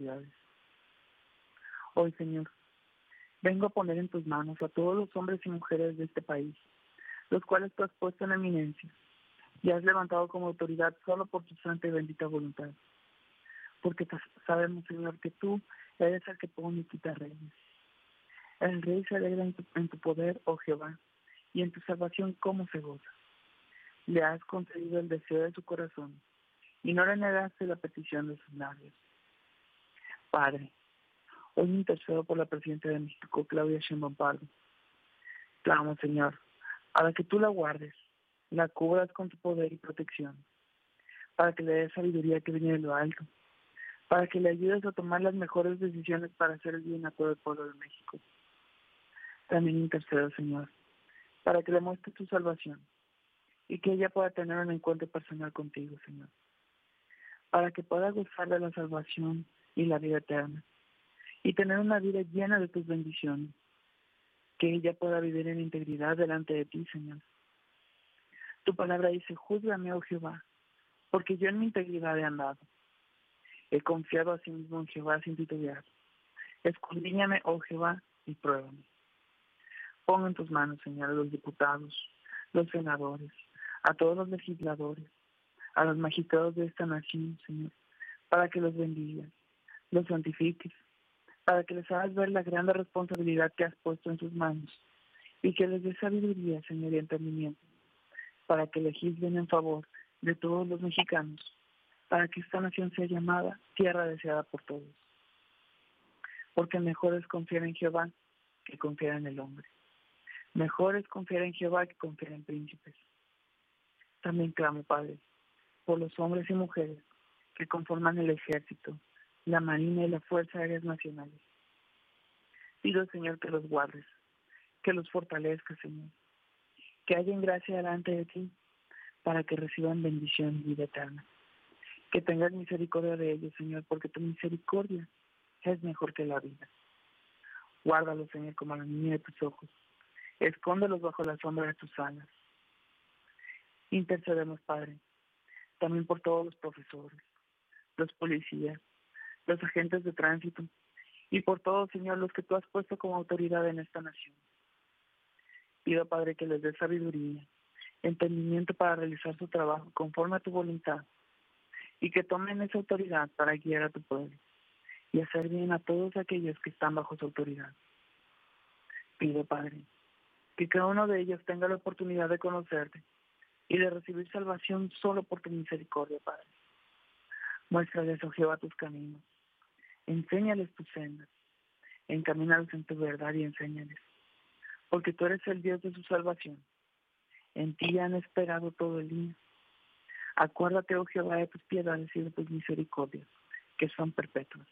ciudades. Hoy, Señor, vengo a poner en tus manos a todos los hombres y mujeres de este país, los cuales tú has puesto en eminencia y has levantado como autoridad solo por tu santa y bendita voluntad. Porque sabemos, Señor, que tú eres el que pone y quita reyes. El rey se alegra en tu poder, oh Jehová, y en tu salvación cómo se goza. Le has concedido el deseo de su corazón, y no le negaste la petición de sus labios. Padre, hoy intercedo por la presidenta de México, Claudia Sheinbaum Pardo. Clamo, Señor, para que tú la guardes, la cubras con tu poder y protección, para que le des sabiduría que viene de lo alto, para que le ayudes a tomar las mejores decisiones para hacer el bien a todo el pueblo de México. También intercedo, Señor, para que le muestres tu salvación y que ella pueda tener un encuentro personal contigo, Señor, para que pueda gozar de la salvación y la vida eterna y tener una vida llena de tus bendiciones, que ella pueda vivir en integridad delante de ti, Señor. Tu palabra dice: júzgame, oh Jehová, porque yo en mi integridad he andado. He confiado a sí mismo en Jehová sin titubear. Escudriñame, oh Jehová, y pruébame. Pongo en tus manos, Señor, a los diputados, los senadores, a todos los legisladores, a los magistrados de esta nación, Señor, para que los bendigas, los santifiques, para que les hagas ver la grande responsabilidad que has puesto en sus manos y que les dé sabiduría, Señor, y entendimiento, para que legislen en favor de todos los mexicanos, para que esta nación sea llamada tierra deseada por todos. Porque mejor es confiar en Jehová que confiar en el hombre. Mejor es confiar en Jehová que confiar en príncipes. También clamo, Padre, por los hombres y mujeres que conforman el ejército, la marina y la fuerza aéreas nacionales. Pido, Señor, que los guardes, que los fortalezcas, Señor, que hayan gracia delante de ti para que reciban bendición y vida eterna. Que tengas misericordia de ellos, Señor, porque tu misericordia es mejor que la vida. Guárdalos, Señor, como a la niña de tus ojos. Escóndelos bajo la sombra de tus alas. Intercedemos, Padre, también por todos los profesores, los policías, los agentes de tránsito y por todos, Señor, los que tú has puesto como autoridad en esta nación. Pido, Padre, que les des sabiduría, entendimiento para realizar su trabajo conforme a tu voluntad y que tomen esa autoridad para guiar a tu pueblo y hacer bien a todos aquellos que están bajo su autoridad. Pido, Padre, que cada uno de ellos tenga la oportunidad de conocerte y de recibir salvación solo por tu misericordia, Padre. Muéstrales, oh Jehová, tus caminos. Enséñales tus sendas. Encamínalos en tu verdad y enséñales. Porque tú eres el Dios de su salvación. En ti han esperado todo el día. Acuérdate, oh Jehová, de tus piedades y de tus misericordias, que son perpetuas.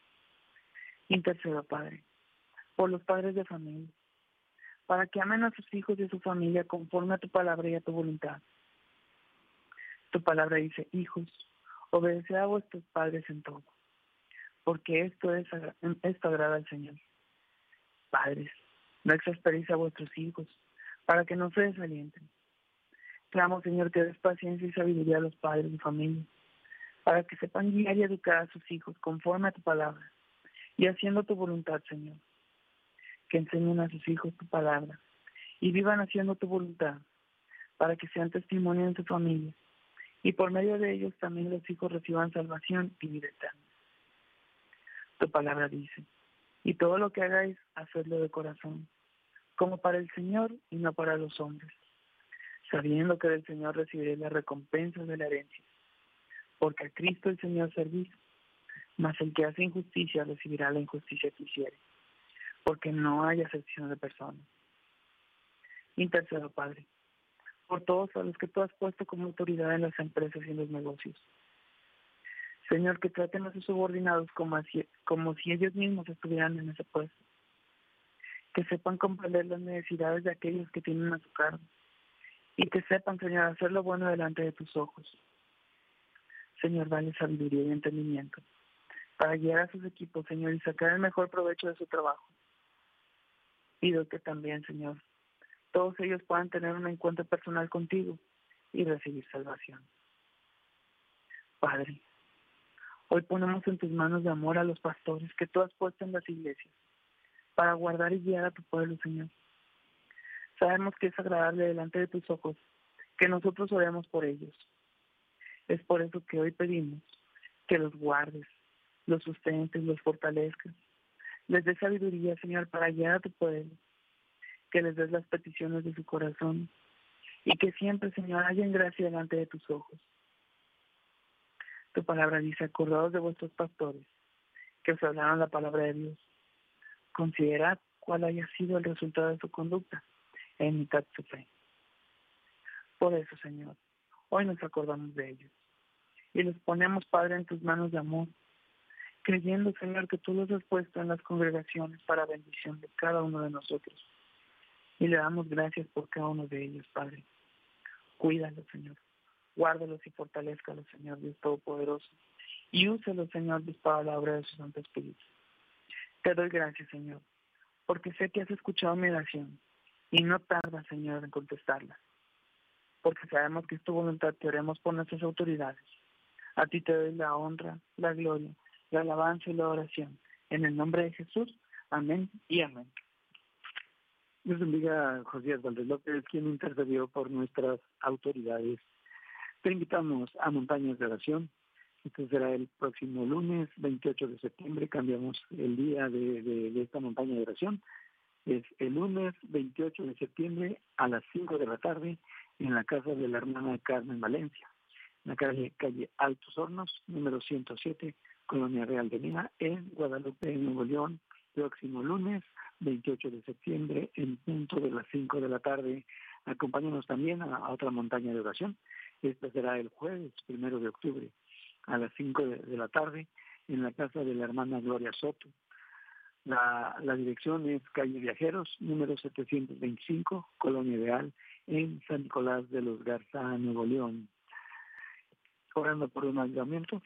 Intercedo, Padre, por los padres de familia, para que amen a sus hijos y a su familia conforme a tu palabra y a tu voluntad. Tu palabra dice: hijos, obedeced a vuestros padres en todo, porque esto agrada al Señor. Padres, no exasperéis a vuestros hijos, para que no se desalienten. Clamo, Señor, que des paciencia y sabiduría a los padres de familia, para que sepan guiar y educar a sus hijos conforme a tu palabra, y haciendo tu voluntad, Señor. Que enseñen a sus hijos tu palabra, y vivan haciendo tu voluntad, para que sean testimonio en su familia, y por medio de ellos también los hijos reciban salvación y vida eterna. Tu palabra dice: y todo lo que hagáis, hacedlo de corazón, como para el Señor y no para los hombres, sabiendo que del Señor recibiréis las recompensas de la herencia, porque a Cristo el Señor servís, mas el que hace injusticia recibirá la injusticia que hiciere, porque no hay acepción de personas. Intercedo, Padre, por todos a los que tú has puesto como autoridad en las empresas y en los negocios. Señor, que traten a sus subordinados como si ellos mismos estuvieran en ese puesto. Que sepan comprender las necesidades de aquellos que tienen a su cargo. Y que sepan, Señor, hacer lo bueno delante de tus ojos. Señor, dale sabiduría y entendimiento para guiar a sus equipos, Señor, y sacar el mejor provecho de su trabajo. Pido que también, Señor, todos ellos puedan tener un encuentro personal contigo y recibir salvación. Padre, Hoy ponemos en tus manos de amor a los pastores que tú has puesto en las iglesias para guardar y guiar a tu pueblo, Señor. Sabemos que es agradable delante de tus ojos que nosotros oremos por ellos. Es por eso que hoy pedimos que los guardes, los sustentes, los fortalezcas. Les des sabiduría, Señor, para guiar a tu pueblo. Que les des las peticiones de su corazón. Y que siempre, Señor, haya gracia delante de tus ojos. Tu palabra dice: acordaos de vuestros pastores, que os hablaron la palabra de Dios. Considerad cuál haya sido el resultado de su conducta e imitad su fe. Por eso, Señor, hoy nos acordamos de ellos. Y los ponemos, Padre, en tus manos de amor, creyendo, Señor, que tú los has puesto en las congregaciones para bendición de cada uno de nosotros. Y le damos gracias por cada uno de ellos, Padre. Cuídalos, Señor. Guárdalos y fortalézcalos, Señor Dios Todopoderoso. Y úsalos, Señor Dios, para la obra de su Santo Espíritu. Te doy gracias, Señor, porque sé que has escuchado mi oración y no tardas, Señor, en contestarla. Porque sabemos que es tu voluntad que oremos por nuestras autoridades. A ti te doy la honra, la gloria, la alabanza y la oración. En el nombre de Jesús. Amén y amén. Dios bendiga a Josías Valdés López, quien intercedió por nuestras autoridades. Te invitamos a Montañas de Oración. Esto será el próximo lunes 28 de septiembre. Cambiamos el día de esta montaña de oración. Es el lunes 28 de septiembre a las 5 de la tarde en la casa de la hermana Carmen Valencia, en la calle Altos Hornos, número 107, Colonia Real de Lima, en Guadalupe, Nuevo León. Próximo lunes 28 de septiembre en punto de las 5 de la tarde. Acompáñanos también a otra montaña de oración. Esta será el jueves 1 de octubre a las 5 de la tarde en la casa de la hermana Gloria Soto. La dirección es calle Viajeros, número 725, Colonia Real, en San Nicolás de los Garza, Nuevo León. Orando por un ayudamiento.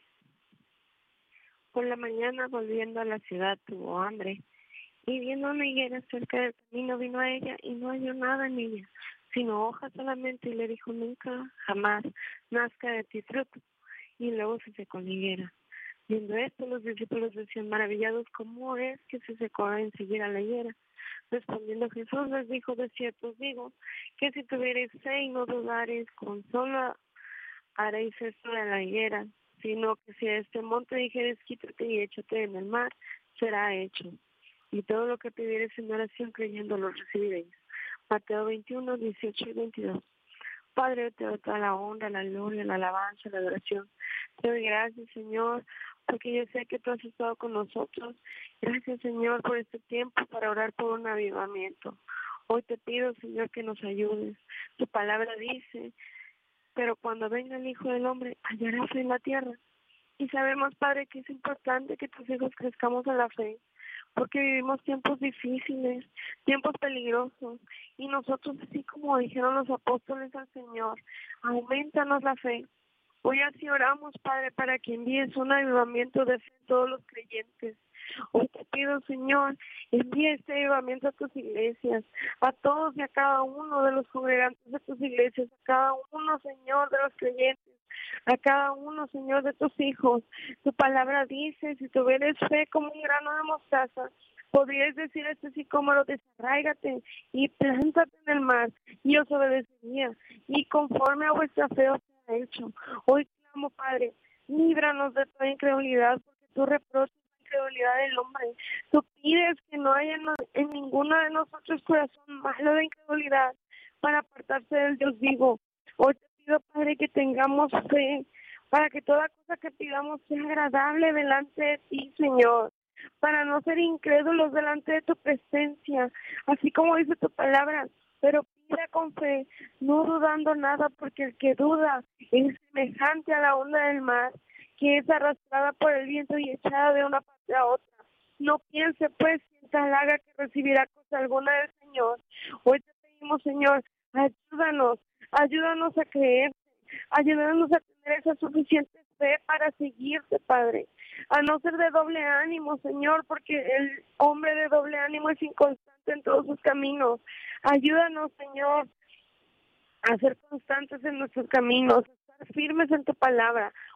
Por la mañana, volviendo a la ciudad, tuvo hambre, y viendo una higuera cerca del camino, vino a ella y no halló nada en ella, sino hojas solamente, y le dijo: nunca, jamás, nazca de ti fruto. Y luego se secó la higuera. Viendo esto, los discípulos decían maravillados: ¿cómo es que se secó enseguida la higuera? Respondiendo Jesús les dijo: de cierto os digo, que si tuviereis fe y no dudareis, con solo haréis esto de la higuera, sino que si a este monte dijeres: quítate y échate en el mar, será hecho. Y todo lo que pidiereis en oración creyendo lo recibiréis. Mateo 21, 18 y 22. Padre, te doy toda la honra, la gloria, la alabanza, la adoración. Te doy gracias, Señor, porque yo sé que tú has estado con nosotros. Gracias, Señor, por este tiempo para orar por un avivamiento. Hoy te pido, Señor, que nos ayudes. Tu palabra dice: pero cuando venga el Hijo del Hombre, hallará fe en la tierra. Y sabemos, Padre, que es importante que tus hijos crezcamos en la fe, porque vivimos tiempos difíciles, tiempos peligrosos, y nosotros, así como dijeron los apóstoles al Señor, aumentanos la fe. Hoy así oramos, Padre, para que envíes un avivamiento de fe en todos los creyentes. Hoy te pido, Señor, envíe este avivamiento a tus iglesias, a todos y a cada uno de los congregantes de tus iglesias, a cada uno, Señor, de los creyentes, a cada uno, Señor, de tus hijos. Tu palabra dice: si tuvieres fe como un grano de mostaza, podrías decir a este sicómoro: desarráigate y plántate en el mar, y os obedecería, y conforme a vuestra fe os será hecho. Hoy clamo, Padre, líbranos de toda incredulidad, porque tú reprochas la incredulidad del hombre. Tú pides que no haya en ninguno de nosotros corazón malo de incredulidad para apartarse del Dios vivo. Hoy te pido, Padre, que tengamos fe para que toda cosa que pidamos sea agradable delante de ti, Señor, para no ser incrédulos delante de tu presencia, así como dice tu palabra, pero pida con fe, no dudando nada, porque el que duda es semejante a la onda del mar, que es arrastrada por el viento y echada de una parte a otra. No piense, pues, en tal haga que recibirá cosa alguna del Señor. Hoy te pedimos, Señor, ayúdanos a creer, ayúdanos a tener esa suficiente fe para seguirte, Padre, a no ser de doble ánimo, Señor, porque el hombre de doble ánimo es inconstante en todos sus caminos. Ayúdanos, Señor, a ser constantes en nuestros caminos, a estar firmes en tu palabra.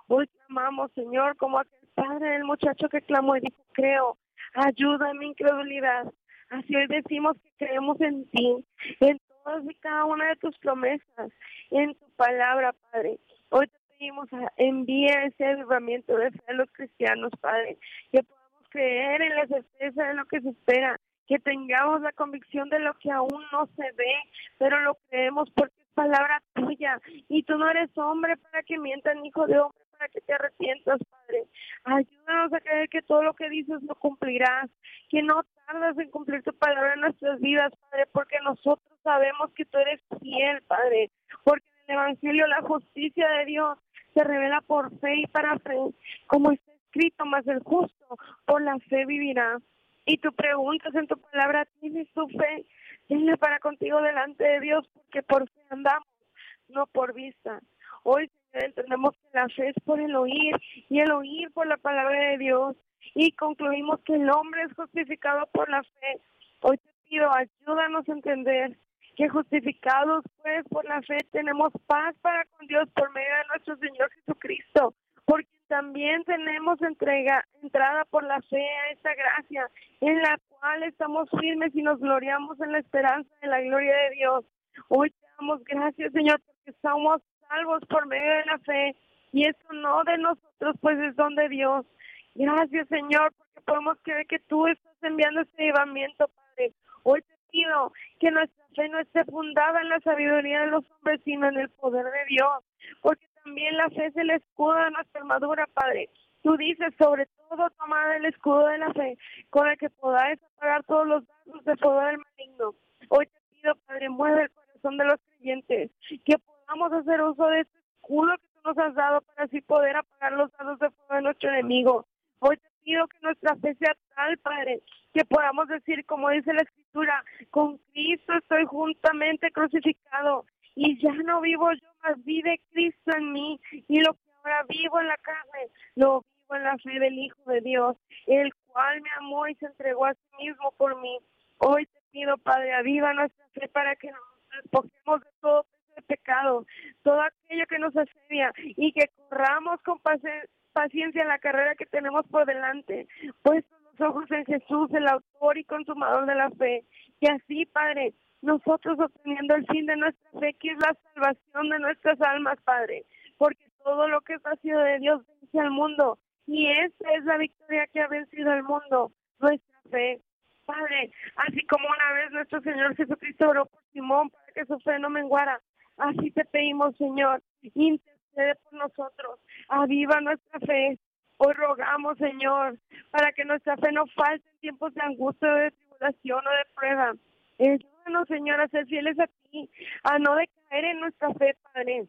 Hoy clamamos, Señor, como aquel padre del muchacho que clamó y dijo, creo, ayuda a mi incredulidad. Así hoy decimos que creemos en ti, en todas y cada una de tus promesas, en tu palabra, Padre. Hoy te pedimos, envía ese avivamiento de fe a los cristianos, Padre, que podamos creer en la certeza de lo que se espera, que tengamos la convicción de lo que aún no se ve, pero lo creemos porque es palabra tuya, y tú no eres hombre para que mientas, ni hijo de hombre para que te arrepientas, Padre. Ayúdanos a creer que todo lo que dices lo cumplirás, que no tardas en cumplir tu palabra en nuestras vidas, Padre, porque nosotros sabemos que tú eres fiel, Padre, porque en el Evangelio la justicia de Dios se revela por fe y para fe, como está escrito, mas el justo por la fe vivirá. Y tú preguntas en tu palabra, ¿tienes tu fe? Tenle para contigo delante de Dios, porque por fe andamos, no por vista. Hoy, Señor, entendemos que la fe es por el oír, y el oír por la palabra de Dios. Y concluimos que el hombre es justificado por la fe. Hoy te pido, ayúdanos a entender que justificados pues por la fe tenemos paz para con Dios por medio de nuestro Señor Jesucristo, porque también tenemos entrada por la fe a esta gracia, en la cual estamos firmes y nos gloriamos en la esperanza de la gloria de Dios. Hoy te damos gracias, Señor, porque somos salvos por medio de la fe, y eso no de nosotros, pues es don de Dios. Gracias, Señor, porque podemos creer que tú estás enviando este avivamiento, Padre. Hoy te pido que nuestra fe no esté fundada en la sabiduría de los hombres, sino en el poder de Dios, porque también la fe es el escudo de nuestra armadura, Padre. Tú dices, sobre todo, tomad el escudo de la fe, con el que podáis apagar todos los dardos de fuego del maligno. Hoy te pido, Padre, mueve el corazón de los creyentes, que podamos hacer uso de este escudo que tú nos has dado para así poder apagar los dardos de fuego de nuestro enemigo. Hoy te pido que nuestra fe sea tal, Padre, que podamos decir, como dice la Escritura, con Cristo estoy juntamente crucificado, y ya no vivo yo, mas vive Cristo en mí, y lo que ahora vivo en la carne, lo vivo en la fe del Hijo de Dios, el cual me amó y se entregó a sí mismo por mí. Hoy te pido, Padre, aviva nuestra fe para que nos despojemos de todo peso de pecado, todo aquello que nos asedia, y que corramos con paciencia en la carrera que tenemos por delante, puestos los ojos en Jesús, el autor y consumador de la fe. Y así, Padre, nosotros obteniendo el fin de nuestra fe, que es la salvación de nuestras almas, Padre, porque todo lo que es nacido de Dios vence al mundo, y esa es la victoria que ha vencido al mundo, nuestra fe. Padre, así como una vez nuestro Señor Jesucristo oró por Simón para que su fe no menguara, así te pedimos, Señor, intercede por nosotros, aviva nuestra fe. Hoy rogamos, Señor, para que nuestra fe no falte en tiempos de angustia, de tribulación o de prueba. Ayúdanos, Señor, a ser fieles a ti, a no decaer en nuestra fe, Padre.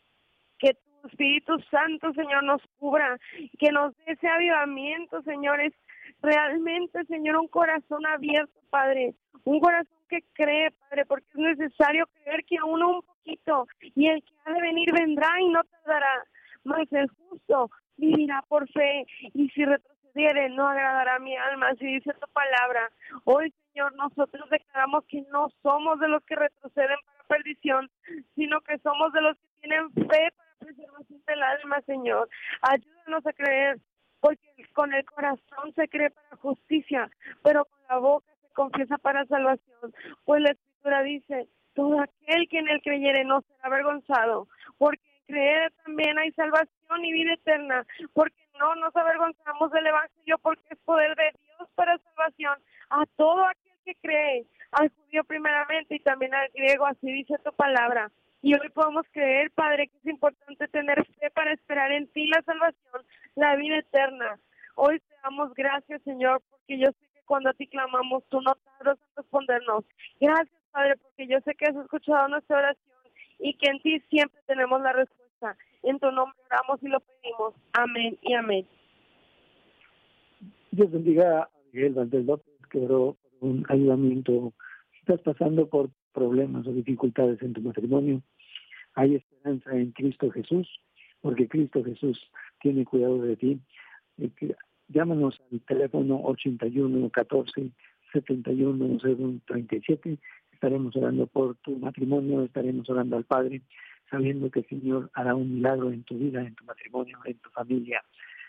Que tu Espíritu Santo, Señor, nos cubra, que nos dé ese avivamiento, Señor. Es realmente, Señor, un corazón abierto, Padre, un corazón que cree, Padre, porque es necesario creer que aún un poquito, y el que ha de venir vendrá y no tardará, mas el justo vivirá por fe, y si retrocediere no agradará a mi alma, así dice tu palabra. Hoy, Señor, nosotros declaramos que no somos de los que retroceden para perdición, sino que somos de los que tienen fe para preservación del alma, Señor. Ayúdanos a creer, porque con el corazón se cree para justicia, pero con la boca se confiesa para salvación. Pues la Escritura dice, todo aquel que en él creyere no será avergonzado, porque en creer también hay salvación y vida eterna, porque no nos avergonzamos del Evangelio, porque es poder de Dios para salvación a todo aquel que cree, al judío primeramente y también al griego, así dice tu palabra. Y hoy podemos creer, Padre, que es importante tener fe para esperar en ti la salvación, la vida eterna. Hoy te damos gracias, Señor, porque yo sé que cuando a ti clamamos, tú no tardas en respondernos. Gracias, Padre, porque yo sé que has escuchado nuestra oración y que en ti siempre tenemos la respuesta. En tu nombre oramos y lo pedimos. Amén y amén. Dios bendiga a Miguel Valdés López, que oró por un ayudamiento. Si estás pasando por problemas o dificultades en tu matrimonio, hay esperanza en Cristo Jesús, porque Cristo Jesús tiene cuidado de ti. Llámanos al teléfono 81 14 71 37. Estaremos orando por tu matrimonio, estaremos orando al Padre. sabiendo que el Señor hará un milagro en tu vida, en tu matrimonio, en tu familia.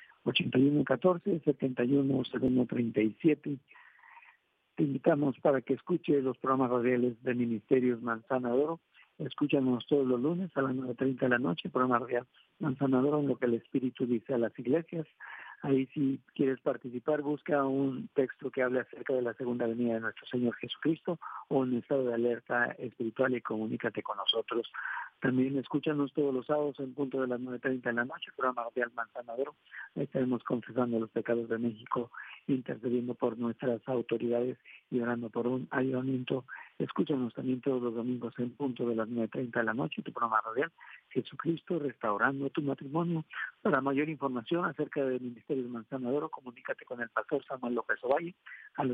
8114-710137. Te invitamos para que escuches los programas radiales de Ministerios Manzana de Oro. Escúchanos todos los lunes a las 9:30 de la noche, programa radial Manzana de Oro, en lo que el Espíritu dice a las iglesias. Ahí, si quieres participar, busca un texto que hable acerca de la segunda venida de nuestro Señor Jesucristo o un estado de alerta espiritual y comunícate con nosotros. También escúchanos todos los sábados en punto de las 9:30 de la noche, programa radial Manzana de Oro. Ahí estaremos confesando los pecados de México, intercediendo por nuestras autoridades y orando por un ayudamiento. Escúchanos también todos los domingos en punto de las 9:30 de la noche, tu programa radial Jesucristo restaurando tu matrimonio. Para mayor información acerca del Ministerio de Manzana de Oro, comunícate con el pastor Samuel López Ovalle al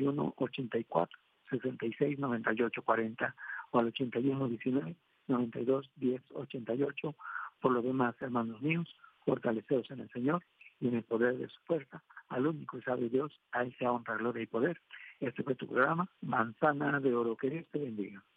81-84-66-98-40 o al 81-19-92-10-88. Por lo demás, hermanos míos, fortaleceos en el Señor y en el poder de su fuerza. Al único y sabio Dios, a Él sea honra, gloria y poder. Este fue tu programa, Manzana de Oro. Que Dios te bendiga.